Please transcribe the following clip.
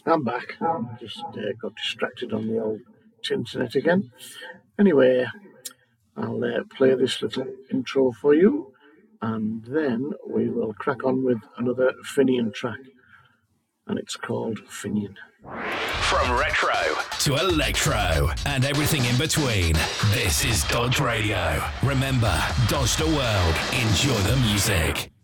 I'm back. Just got distracted on the old internet again. Anyway, I'll play this little intro for you, and then we will crack on with another Finian track, and it's called Finian. From retro to electro and everything in between, this is Dodge Radio. Remember, dodge the world, enjoy the music.